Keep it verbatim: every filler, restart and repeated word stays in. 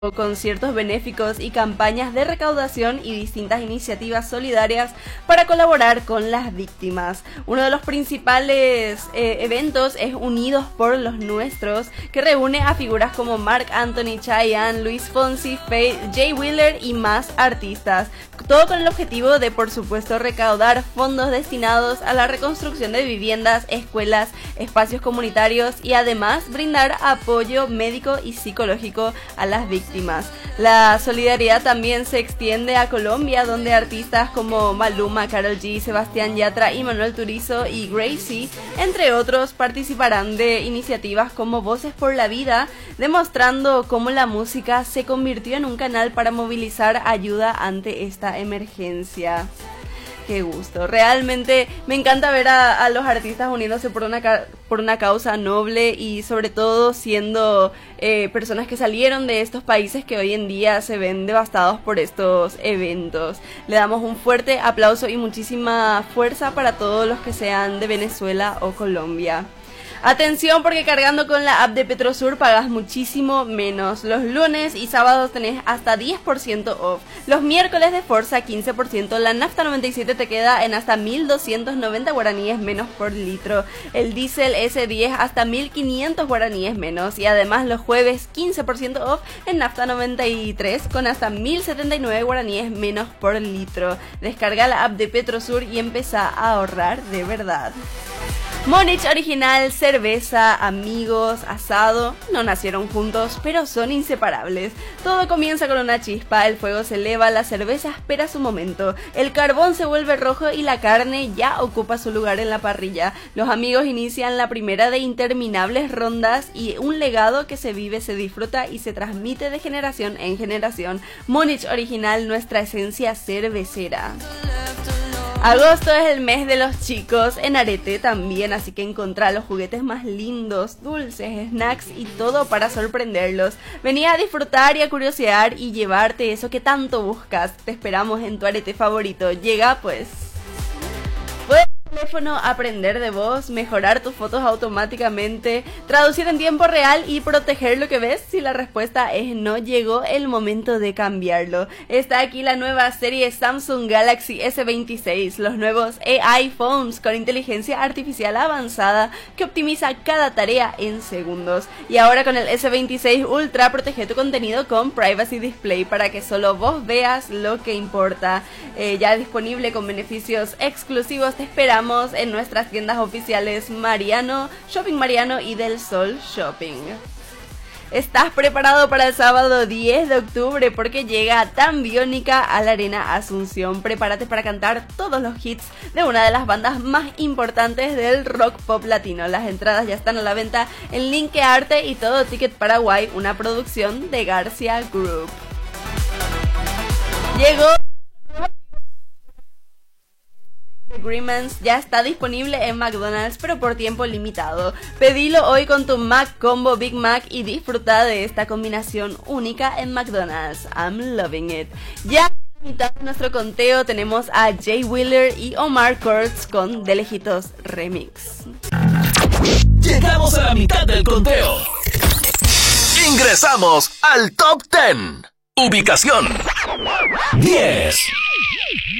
conciertos benéficos y campañas de recaudación y distintas iniciativas solidarias para colaborar con las víctimas. Uno de los principales eh, eventos es Unidos por los Nuestros, que reúne a figuras como Marc Anthony, Chayanne, Luis Fonsi, Faith, Jay Wheeler y más artistas. Todo con el objetivo de, por supuesto, recaudar fondos destinados a la reconstrucción de viviendas, escuelas, espacios comunitarios y además brindar apoyo médico y psicológico a las víctimas. La solidaridad también se extiende a Colombia, donde artistas como Maluma, Karol G, Sebastián Yatra y Manuel Turizo y Gracie, entre otros, participarán de iniciativas como Voces por la Vida, demostrando cómo la música se convirtió en un canal para movilizar ayuda ante esta emergencia. Qué gusto, realmente me encanta ver a, a los artistas uniéndose por una, por una causa noble y sobre todo siendo eh, personas que salieron de estos países que hoy en día se ven devastados por estos eventos. Le damos un fuerte aplauso y muchísima fuerza para todos los que sean de Venezuela o Colombia. Atención, porque cargando con la app de Petrosur pagas muchísimo menos. Los lunes y sábados tenés hasta diez por ciento off. Los miércoles de Forza quince por ciento. La nafta noventa y siete te queda en hasta mil doscientos noventa guaraníes menos por litro. El diésel ese diez hasta mil quinientos guaraníes menos. Y además los jueves quince por ciento off en nafta noventa y tres con hasta mil setenta y nueve guaraníes menos por litro. Descarga la app de Petrosur y empezá a ahorrar de verdad. Múnich Original, cerveza, amigos, asado, no nacieron juntos, pero son inseparables. Todo comienza con una chispa, el fuego se eleva, la cerveza espera su momento, el carbón se vuelve rojo y la carne ya ocupa su lugar en la parrilla. Los amigos inician la primera de interminables rondas y un legado que se vive, se disfruta y se transmite de generación en generación. Múnich Original, nuestra esencia cervecera. Agosto es el mes de los chicos en Arete también, así que encontrá los juguetes más lindos, dulces, snacks y todo para sorprenderlos. Vení a disfrutar y a curiosear y llevarte eso que tanto buscas. Te esperamos en tu Arete favorito. Llega pues. Puedes teléfono, aprender de voz, mejorar tus fotos automáticamente, traducir en tiempo real y proteger lo que ves. Si la respuesta es no, llegó el momento de cambiarlo. Está aquí la nueva serie Samsung Galaxy ese veintiséis, los nuevos A I Phones con inteligencia artificial avanzada que optimiza cada tarea en segundos. Y ahora con el ese veintiséis Ultra protege tu contenido con Privacy Display para que solo vos veas lo que importa. Eh, ya disponible con beneficios exclusivos. Te esperamos en nuestras tiendas oficiales Mariano, Shopping Mariano y Del Sol Shopping. ¿Estás preparado para el sábado diez de octubre? Porque llega Tan Biónica a la Arena Asunción. Prepárate para cantar todos los hits de una de las bandas más importantes del rock pop latino. Las entradas ya están a la venta en Linkearte y Todo Ticket Paraguay, una producción de García Group. Llegó Agreements, ya está disponible en McDonald's, pero por tiempo limitado. Pedilo hoy con tu Mac Combo Big Mac y disfruta de esta combinación única en McDonald's. I'm loving it. Ya en la mitad de nuestro conteo tenemos a Jay Wheeler y Omar Kurtz con De Lejitos Remix. Llegamos a la mitad del conteo. Ingresamos al Top diez. Ubicación diez.